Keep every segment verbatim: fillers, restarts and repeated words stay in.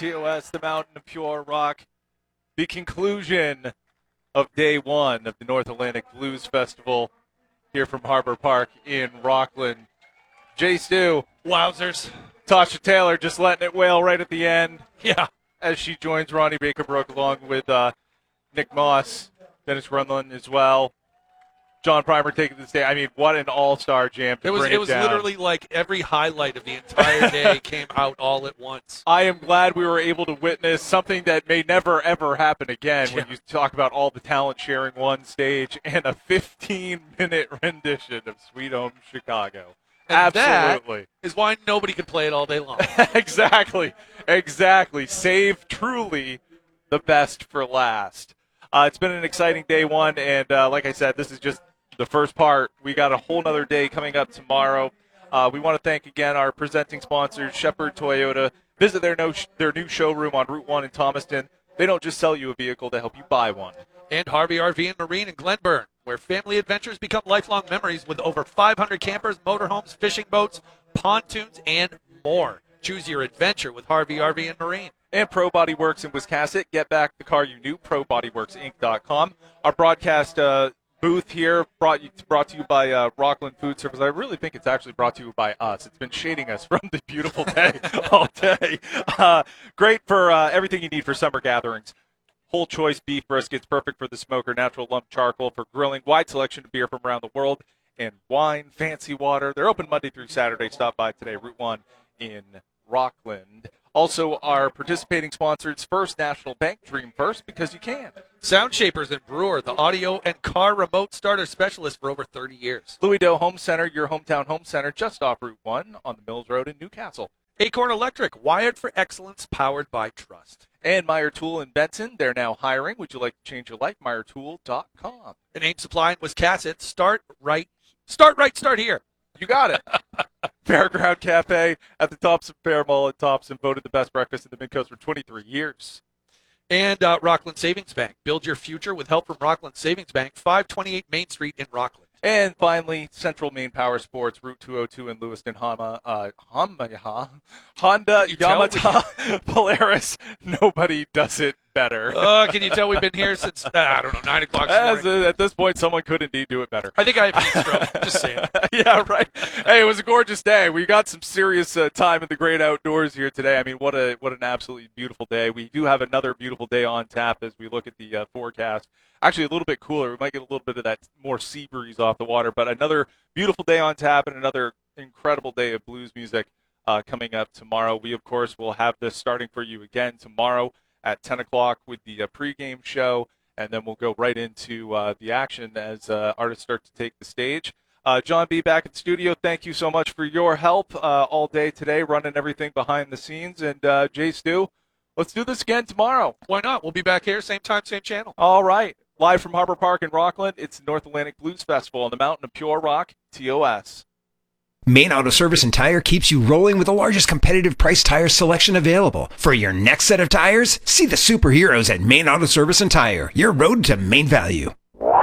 T O S, the Mountain of Pure Rock. The conclusion of day one of the North Atlantic Blues Festival here from Harbor Park in Rockland. Jay Stu. Wowzers. Tasha Taylor just letting it wail right at the end. Yeah. As she joins Ronnie Baker-Brooke along with uh, Nick Moss, Dennis Runlin as well. John Primer taking this day. I mean, what an all-star jam to It was bring it it was down. Literally like every highlight of the entire day came out all at once. I am glad we were able to witness something that may never, ever happen again Yeah. when you talk about all the talent sharing one stage and a fifteen-minute rendition of Sweet Home Chicago. And Absolutely. That is why nobody could play it all day long. Exactly. Exactly. Save truly the best for last. Uh, it's been an exciting day one, and uh, like I said, this is just the first part. We got a whole nother day coming up tomorrow. Uh, we want to thank again our presenting sponsors, Shepherd Toyota. Visit their, no, their new showroom on Route one in Thomaston. They don't just sell you a vehicle, they help you buy one. And Harvey R V and Marine in Glenburn, where family adventures become lifelong memories with over five hundred campers, motorhomes, fishing boats, pontoons, and more. Choose your adventure with Harvey R V and Marine. And Pro Body Works in Wiscasset. Get back the car you knew, pro body works inc dot com. Our broadcast uh, booth here brought you, brought to you by uh, Rockland Food Service. I really think it's actually brought to you by us. It's been shading us from the beautiful day all day. Uh, great for uh, everything you need for summer gatherings. Whole choice beef briskets, perfect for the smoker, natural lump charcoal for grilling, wide selection of beer from around the world, and wine, fancy water. They're open Monday through Saturday. Stop by today, Route one in Rockland. Also, our participating sponsors, First National Bank, dream first because you can. Sound Shapers and Brewer, the audio and car remote starter specialist for over thirty years. Louis Doe Home Center, your hometown home center, just off Route one on the Mills Road in Newcastle. Acorn Electric, wired for excellence, powered by trust. And Meyer Tool in Benson, they're now hiring. Would you like to change your life? Meyer Tool dot com. And Aim Supply in Wiscasset, start right, start right, start here. You got it. Fairground Cafe at the Thompson Fair Mall at Thompson, voted the best breakfast in the Mid-Coast for twenty-three years. And uh, Rockland Savings Bank. Build your future with help from Rockland Savings Bank, five twenty-eight Main Street in Rockland. And finally, Central Maine Power Sports, Route two oh two in Lewiston, Honda, uh, Honda, Honda Yamaha, Polaris. Nobody does it better. Uh, can you tell we've been here since, uh, I don't know, nine o'clock this As, morning? uh, At this point, someone could indeed do it better. I think I have heat stroke. Just saying. Yeah, right. Hey, it was a gorgeous day. We got some serious uh, time in the great outdoors here today. I mean, what a what an absolutely beautiful day. We do have another beautiful day on tap as we look at the uh, forecast. Actually, a little bit cooler. We might get a little bit of that more sea breeze off the water, but another beautiful day on tap and another incredible day of blues music uh, coming up tomorrow. We, of course, will have this starting for you again tomorrow at ten o'clock with the uh, pregame show, and then we'll go right into uh, the action as uh, artists start to take the stage. Uh, John B. back in the studio, thank you so much for your help uh, all day today, running everything behind the scenes. And uh, Jay Stu, let's do this again tomorrow. Why not? We'll be back here, same time, same channel. All right. Live from Harbor Park in Rockland, it's the North Atlantic Blues Festival on the Mountain of Pure Rock, T O S. Maine Auto Service and Tire keeps you rolling with the largest competitive price tire selection available. For your next set of tires, see the superheroes at Maine Auto Service and Tire, your road to Maine value.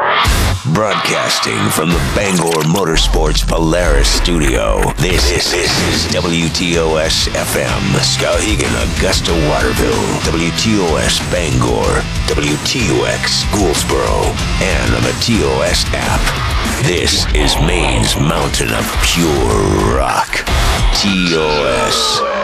Broadcasting from the Bangor Motorsports Polaris studio, this, this, this is W T O S F M, Skowhegan, Augusta, Waterville, W T O S Bangor, W T O X Gouldsboro, and on the T O S app. This is Maine's Mountain of Pure Rock, T O S.